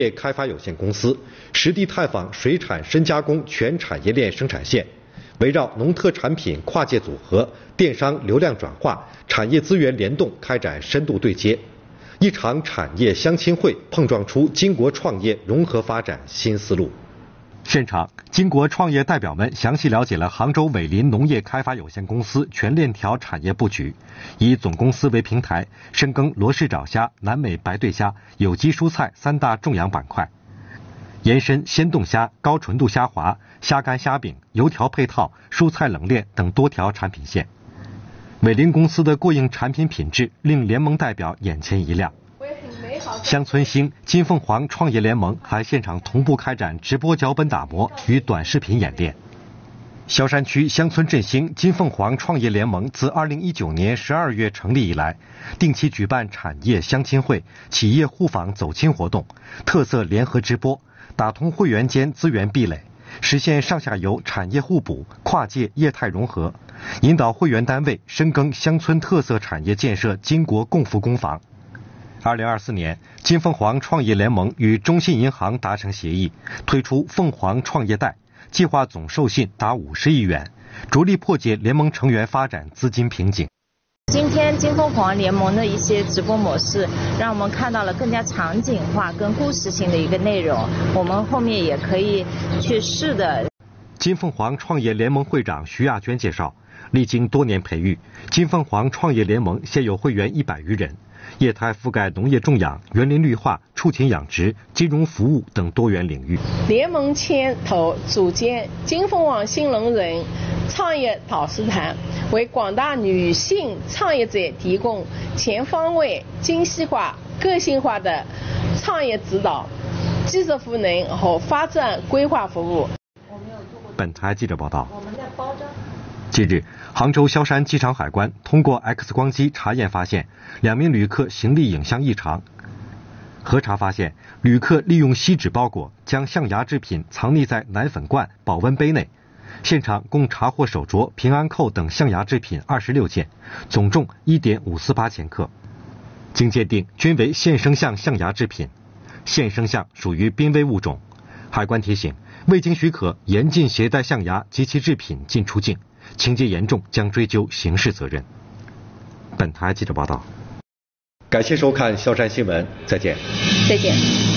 业开发有限公司实地探访水产深加工全产业链生产线，围绕农特产品跨界组合、电商流量转化、产业资源联动开展深度对接。一场产业相亲会碰撞出金国创业融合发展新思路。现场，金国创业代表们详细了解了杭州伟林农业开发有限公司全链条产业布局，以总公司为平台，深耕罗氏爪虾、南美白对虾、有机蔬菜三大重养板块，延伸鲜冻虾、高纯度虾滑、虾干虾饼、油条配套、蔬菜冷链等多条产品线。伟林公司的过硬产品品质令联盟代表眼前一亮。乡村兴金凤凰创业联盟还现场同步开展直播脚本打磨与短视频演练。萧山区乡村振兴金凤凰创业联盟自2019年12月成立以来，定期举办产业相亲会、企业互访走亲活动，特色联合直播，打通会员间资源壁垒，实现上下游产业互补、跨界业态融合，引导会员单位深耕乡村特色产业建设金国共富工坊。2024年，金凤凰创业联盟与中信银行达成协议，推出凤凰创业贷，计划总授信达50亿元，着力破解联盟成员发展资金瓶颈。 今天金凤凰联盟的一些直播模式，让我们看到了更加场景化、跟故事性的一个内容，我们后面也可以去试的。 金凤凰创业联盟会长徐亚娟介绍，历经多年培育，金凤凰创业联盟现有会员100余人。业态覆盖农业种养、园林绿化、畜禽养殖、金融服务等多元领域。 联盟牵头组建金凤凰新农人创业导师团，为广大女性创业者提供全方位、精细化、个性化的创业指导、技术赋能和发展规划服务。 本台记者报道。近日，杭州萧山机场海关通过 X 光机查验发现，2名旅客行李影像异常。核查发现，旅客利用锡纸包裹，将象牙制品藏匿在奶粉罐、保温杯内。现场共查获手镯、平安扣等象牙制品26件，总重1.548千克。经鉴定，均为现生象象牙制品。现生象属于濒危物种。海关提醒，未经许可严禁携带象牙及其制品进出境，情节严重将追究刑事责任。本台记者报道。感谢收看萧山新闻，再见。 再见。